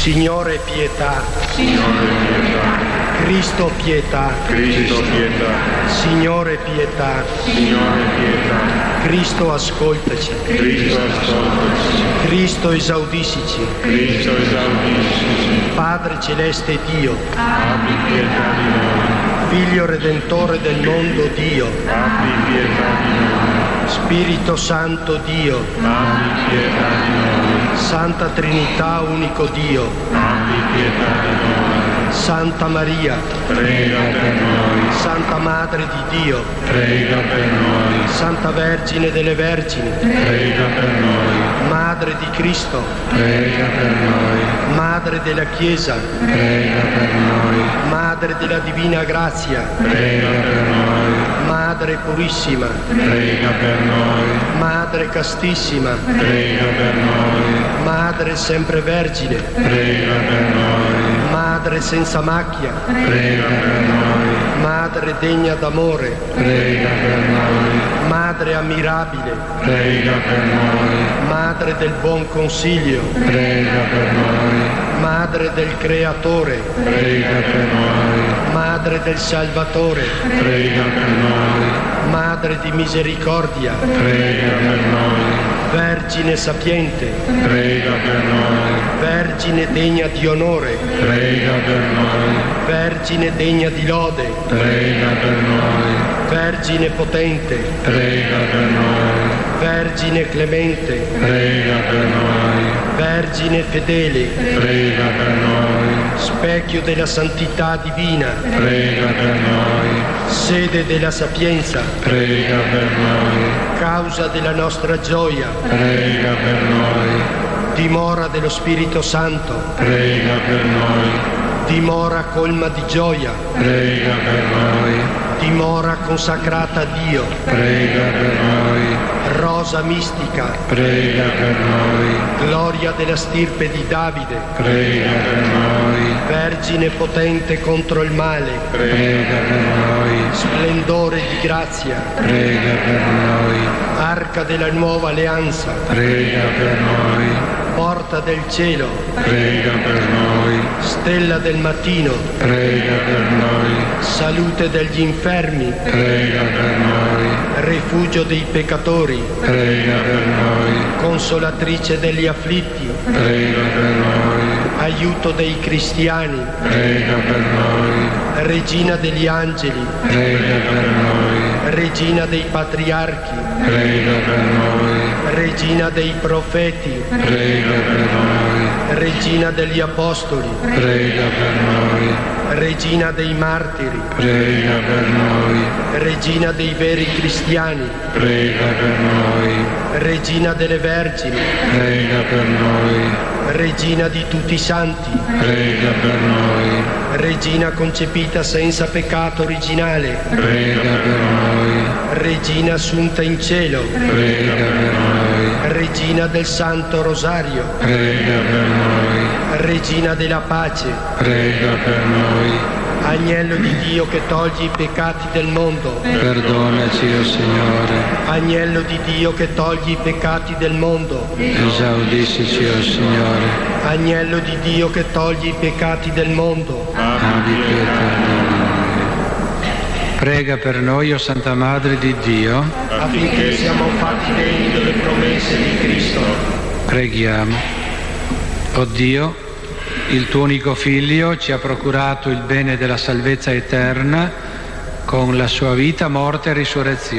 Signore pietà. Signore pietà. Cristo pietà. Cristo pietà. Signore pietà. Signore pietà. Cristo ascoltaci. Cristo ascoltaci. Cristo esaudiscici. Cristo esaudiscici. Padre celeste Dio. Abbi pietà di noi. Figlio redentore del mondo Dio. Abbi pietà di noi. Spirito Santo Dio. Abbi pietà di noi. Santa Trinità unico Dio. Abbi pietà di noi. Santa Maria. Prega per noi. Santa Madre di Dio. Prega per noi. Santa Vergine delle Vergini. Prega per noi. Madre di Cristo. Prega per noi. Madre della Chiesa. Prega per noi. Madre della Divina Grazia. Prega per noi. Madre purissima. Prega per noi. Madre castissima. Prega per noi. Madre sempre vergine. Prega per noi. Madre senza macchia. Prega per noi. Madre degna d'amore. Prega per noi. Madre ammirabile. Prega per noi. Madre del buon consiglio. Prega per noi. Madre del Creatore. Prega per noi. Madre del Salvatore. Prega per noi. Madre di misericordia. Prega per noi. Vergine sapiente. Prega per noi. Vergine degna di onore. Prega per noi. Vergine degna di lode. Prega per noi. Vergine potente. Prega per noi. Vergine clemente. Prega per noi. Vergine fedele. Prega per noi. Specchio della santità divina. Prega per noi. Sede della sapienza. Prega per noi. Causa della nostra gioia. Prega per noi. Dimora dello Spirito Santo. Prega per noi. Dimora colma di gioia. Prega per noi. Dimora consacrata a Dio. Prega per noi. Rosa mistica. Prega per noi. Gloria della stirpe di Davide. Prega per noi. Vergine potente contro il male. Prega per noi. Splendore di grazia. Prega per noi. Arca della nuova alleanza. Prega per noi. Porta del cielo. Prega per noi. Stella del mattino. Prega per noi. Salute degli infermi. Prega per noi. Rifugio dei peccatori. Prega per noi. Consolatrice degli afflitti. Prega per noi. Aiuto dei cristiani. Prega per noi. Regina degli angeli. Prega per noi. Regina dei patriarchi. Prega per noi. Regina dei profeti. Prega per noi. Regina degli apostoli. Prega per noi. Regina dei martiri. Prega per noi. Regina dei veri cristiani. Prega per noi. Regina delle vergini. Prega per noi. Regina di tutti i santi. Prega per noi. Regina concepita senza peccato originale. Prega per noi. Regina assunta in cielo. Prega per noi. Regina del Santo Rosario. Prega per noi. Regina della pace. Prega per noi. Agnello di Dio che togli i peccati del mondo. Perdonaci, o Signore. Agnello di Dio che togli i peccati del mondo. Esaudiscici, o Signore. Agnello di Dio che togli i peccati del mondo. Abbi pietà di noi. Prega per noi, o Santa Madre di Dio, affinché siamo fatti degni delle promesse di Cristo. Preghiamo. O Dio, il tuo unico Figlio ci ha procurato il bene della salvezza eterna con la sua vita, morte e risurrezione.